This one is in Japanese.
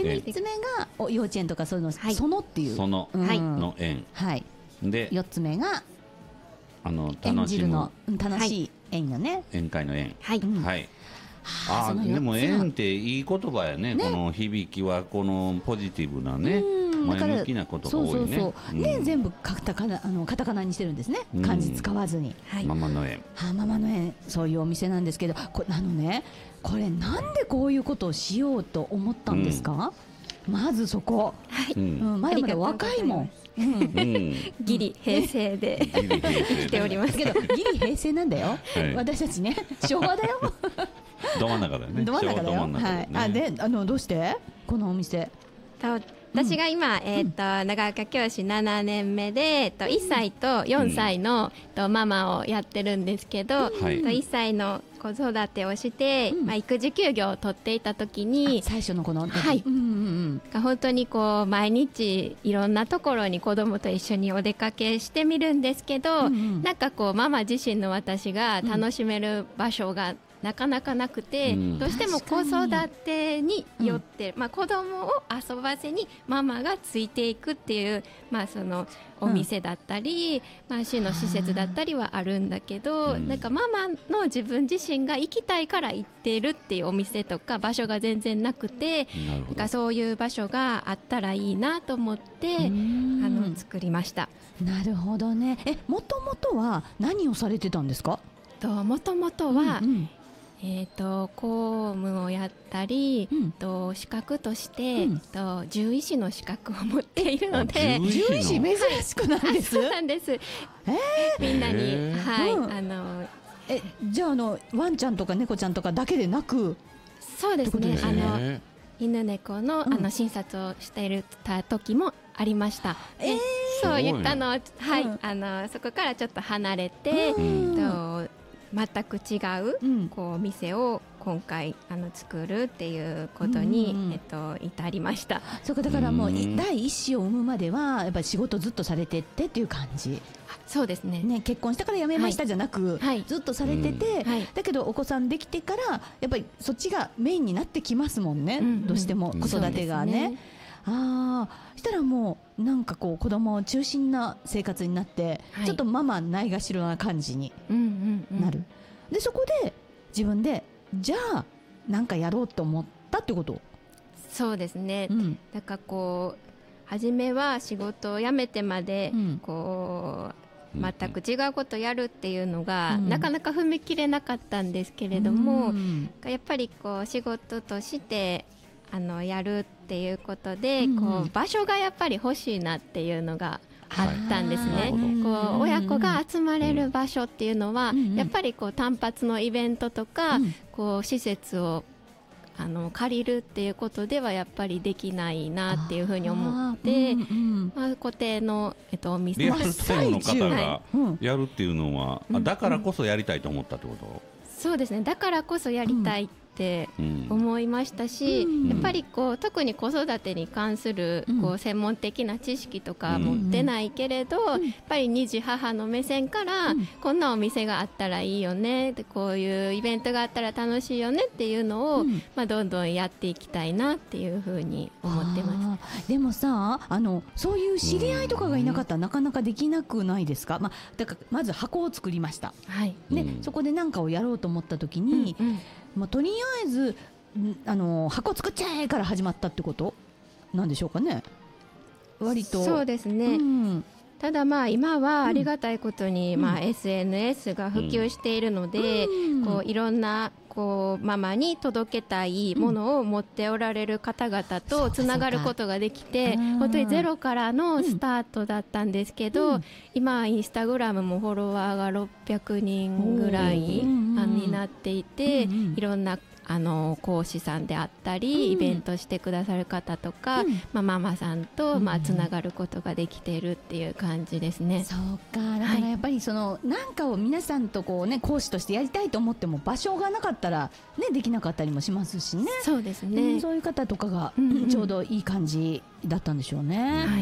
3つ目が幼稚園とかそういうの、 はい、 そのっていうそのの園、 はい、 で 4つ目が楽演じるしむの楽しい演のね、 宴会の園、 はい、 はい、 その4つでも縁っていい言葉やね、この響きはこのポジティブなね、前向きなことが多いね。 で全部カタカナにしてるんですね、漢字使わずに、 ママの園、 ママの園、そういうお店なんですけど、これなんでこういうことをしようと思ったんですか？まずそこ、まだまだ若いもん、 ギリ平成で生きておりますけど、ギリ平成なんだよ、私たちね、昭和だよど真ん中だよね、 ど真ん中だよ。で、どうしてこのお店？ 私が今、長岡教師7年目で、1歳と4歳の、ママをやってるんですけど、1歳の子育てをして、育児休業を取っていた時に、 最初のこの、 本当にこう毎日いろんなところに子供と一緒にお出かけしてみるんですけど、なんかこうママ自身の私が楽しめる場所がなかなかなくて、どうしても子育てによって、子供を遊ばせにママがついていくっていう、そのお店だったり、市の施設だったりはあるんだけど、なんかママの自分自身が行きたいから行ってるっていうお店とか場所が全然なくて、なんかそういう場所があったらいいなと思って作りました。 なるほどね。もともとは何をされてたんですか？ もともとは、公務をやったり、資格として、獣医師の資格を持っているので。 獣医師珍しくないです？ そうなんです。みんなに、 じゃあワンちゃんとか猫ちゃんとかだけでなく？ そうですね、犬猫の、診察をしていた時もありました。そういったの、そこからちょっと離れて、全く違う、こう店を今回作るっていうことに、至りました。 そうか、だからもう第一子を産むまではやっぱり仕事ずっとされてってっていう感じ。 そうですね。 結婚したから辞めましたじゃなく、ずっとされてて、だけどお子さんできてからやっぱりそっちがメインになってきますもんね、どうしても子育てがね。したらもうなんかこう子供中心な生活になって、ちょっとママないがしろな感じになる。でそこで自分でじゃあなんかやろうと思ったってこと？ そうですね、だからこう初めは仕事を辞めてまで、こう全く違うことをやるっていうのが、なかなか踏み切れなかったんですけれども、やっぱりこう仕事としてやるっていうことで、こう場所がやっぱり欲しいなっていうのがあったんですね。こう親子が集まれる場所っていうのは、やっぱりこう単発のイベントとか、こう施設を借りるっていうことではやっぱりできないなっていうふうに思って、固定の、お店リアルタイムの方がやるっていうのは、だからこそやりたいと思ったってこと？ そうですね、だからこそやりたいって思いましたし、やっぱりこう特に子育てに関するこう専門的な知識とか持ってないけれど、やっぱり二児母の目線から、こんなお店があったらいいよね、でこういうイベントがあったら楽しいよねっていうのを、どんどんやっていきたいなっていうふうに思ってます。 でもさ、そういう知り合いとかがいなかったらなかなかできなくないですか？だからまず箱を作りました、そこで何かをやろうと思った時に、とりあえず箱作っちゃえから始まったってことなんでしょうかね。割とそうですね、ただ今はありがたいことに、SNS が普及しているので、こういろんなこうママに届けたいものを持っておられる方々とつながることができて、本当にゼロからのスタートだったんですけど、今インスタグラムもフォロワーが600人ぐらいになっていて、いろんな講師さんであったり、イベントしてくださる方とか、ママさんとつながることができているっていう感じですね。 そうか、だからやっぱりなんかを皆さんとこうね、講師としてやりたいと思っても場所がなかったらね、できなかったりもしますしね。 そうですね、 そういう方とかがちょうどいい感じだったんでしょうね。